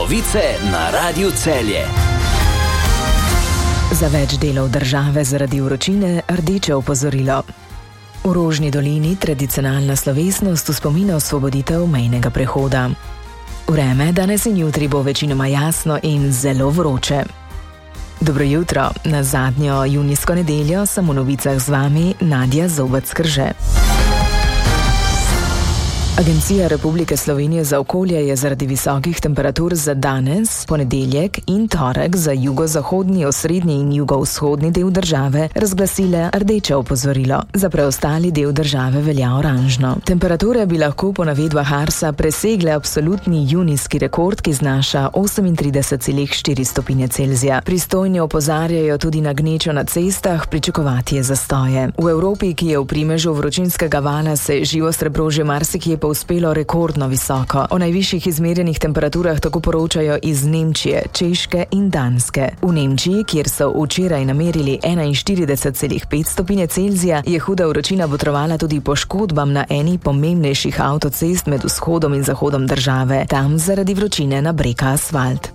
Novice na Radiu Celje. Za več delov države zaradi vročine rdeče opozorilo. V Rožni dolini tradicionalna slovesnost v spomin na osvoboditev mejnega prehoda. Vreme danes in jutri bo večinoma jasno in zelo vroče. Dobro jutro, na zadnjo junijsko nedeljo sem v novicah z vami Nadja Zobec-Krže. Agencija Republike Slovenije za okolje je zaradi visokih temperatur za danes, ponedeljek in torek za jugozahodni, osrednji in jugovzhodni del države razglasila rdeče opozorilo. Za preostali del države velja oranžno. Temperature bi lahko po navedbah Arsa presegle absolutni junijski rekord, ki znaša 38,4 stopinje Celzija. Pristojni opozarjajo tudi na gnečo na cestah, pričakovati je zastoje. V Evropi, ki je v primežu vročinskega vala, se živo srebro že marsikje uspelo rekordno visoko. O najvišjih izmerjenih temperaturah tako poročajo iz Nemčije, Češke in Danske. V Nemčiji, kjer so včeraj namerili 41,5 stopinje Celzija, je huda vročina botrovala tudi poškodbam na eni pomembnejših avtocest med vzhodom in zahodom države. Tam zaradi vročine nabreka asfalt.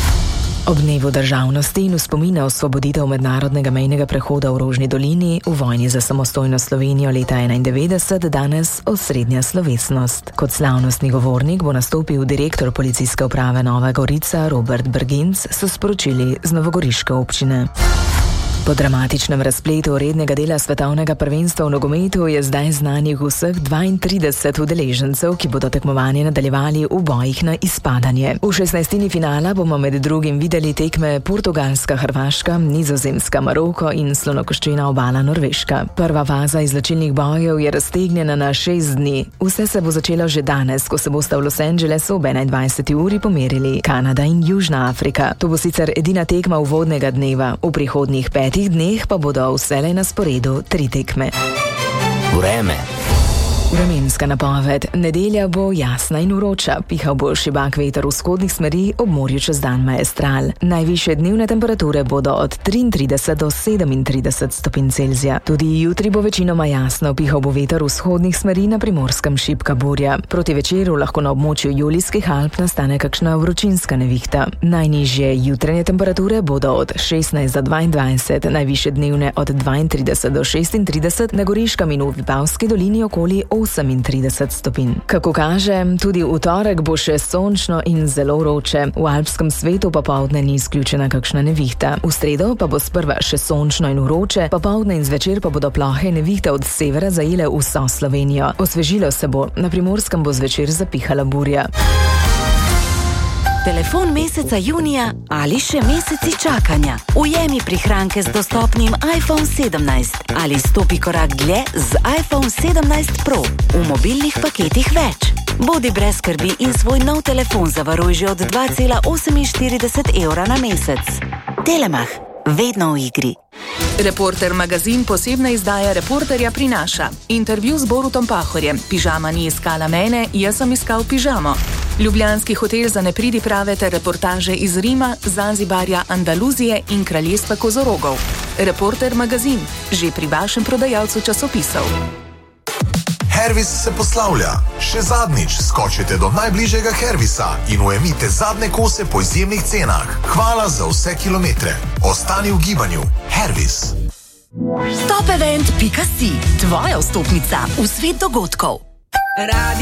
Ob dnevu državnosti in v spomin na osvoboditev mednarodnega mejnega prehoda v Rožni dolini v vojni za samostojno Slovenijo leta 1991 danes osrednja slovesnost. Kot slavnostni govornik bo nastopil direktor policijske uprave Nova Gorica Robert Brginc, so sporočili z novogoriške občine. Po dramatičnem razpletu rednega dela svetovnega prvenstva v nogometu je zdaj znanih vseh 32 udeležencev, ki bodo tekmovanje nadaljevali v bojih na izpadanje. V 16. finala bomo med drugim videli tekme Portugalska, Hrvaška, Nizozemska, Maroko in slonokoščena obala Norveška. Prva faza izločilnih bojev je raztegnjena na 6 dni. Vse se bo začelo že danes, ko se bosta v Los Angelesu ob 21. uri pomerili Kanada in Južna Afrika. To bo sicer edina tekma uvodnega dneva. V prihodnjih 5 dneh pa bodo vselej na sporedu 3 tekme. Vreme. Vremenska napoved. Nedelja bo jasna in vroča. Pihal bo šibak veter vzhodnih smeri, ob morju čez dan maestral. Najvišje dnevne temperature bodo od 33 do 37 stopinj Celzija. Tudi jutri bo večinoma jasno. Pihal bo veter vzhodnih smeri, na Primorskem šibka burja. Proti večeru lahko na območju Julijskih Alp nastane kakšna vročinska nevihta. Najnižje jutranje temperature bodo od 16 do 22, najvišje dnevne od 32 do 36, na Goriškem in v Vipavski dolini okoli 38 stopinj. Kako kaže, tudi v torek bo še sončno in zelo vroče. V alpskem svetu popoldne ni izključena kakšna nevihta. V sredo pa bo sprva še sončno in vroče, popoldne in zvečer pa bodo plohe nevihte od severa zajele vso Slovenijo. Osvežilo se bo, na Primorskem bo zvečer zapihala burja. Telefon meseca junija ali še meseci čakanja. Ujemi prihranke z dostopnim iPhone 17 ali stopi korak dlje z iPhone 17 Pro. V mobilnih paketih več. Bodi brez skrbi in svoj nov telefon zavaruj že od 2,48 evra na mesec. Telemach. Vedno v igri. Reporter magazin posebna izdaja Reporterja prinaša. Intervju z Borutom Pahorjem. Pižama ni iskala mene, jaz sem iskal pižamo. Ljubljanski hotel za nepridiprave ter reportaže iz Rima, Zanzibarja, Andaluzije in kraljestva kozorogov. Reporter magazin, že pri vašem prodajalcu časopisov. Hervis se poslavlja. Še zadnjič skočite do najbližjega Hervisa in ujemite zadnje kose po izjemnih cenah. Hvala za vse kilometre. Ostani v gibanju. Hervis. Topevent.si, tvoja vstopnica v svet dogodkov.